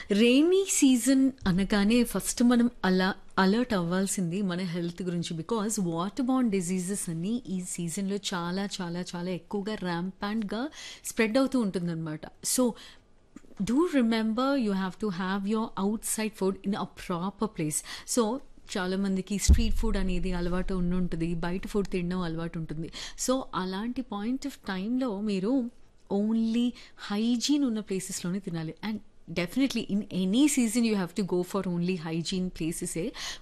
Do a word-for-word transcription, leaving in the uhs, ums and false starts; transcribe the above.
Rainy season అనగానే first మనం అలా అలర్ట్ అవ్వాల్సింది మన హెల్త్ గురించి. బికాజ్ వాటర్ బార్న్ డిసీజెస్ అన్నీ ఈ సీజన్లో చాలా చాలా చాలా ఎక్కువగా ర్యాంపాంట్గా స్ప్రెడ్ అవుతూ ఉంటుందన్నమాట. So do remember you have to have your out side food in a proper place. So చాలామందికి స్ట్రీట్ ఫుడ్ అనేది అలవాటు ఉండి ఉంటుంది, బయట ఫుడ్ తినడం అలవాటు ఉంటుంది. సో అలాంటి పాయింట్ ఆఫ్ టైంలో మీరు ఓన్లీ హైజీన్ ఉన్న ప్లేసెస్లోనే తినాలి. And definitely in any season you have to go for only hygiene ప్లేసెసే.